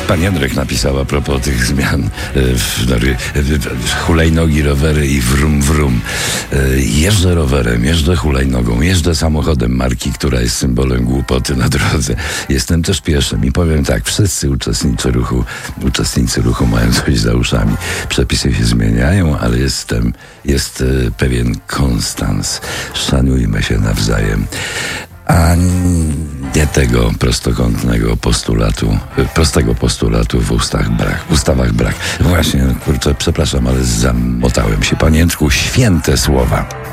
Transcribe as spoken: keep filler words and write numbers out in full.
Pan Jędrek napisał a propos tych zmian w, w hulajnogi, rowery i wrum wrum. Jeżdżę rowerem, jeżdżę hulajnogą, jeżdżę samochodem marki, która jest symbolem głupoty na drodze. Jestem też pieszym i powiem tak, wszyscy uczestnicy ruchu, uczestnicy ruchu mają coś za uszami. Przepisy się zmieniają, ale jestem, jest pewien konstans. Szanujmy się nawzajem. A nie tego prostokątnego postulatu, prostego postulatu w ustach brak, w ustawach brak. Właśnie, kurczę, przepraszam, ale zamotałem się. Panie Jędrku, święte słowa.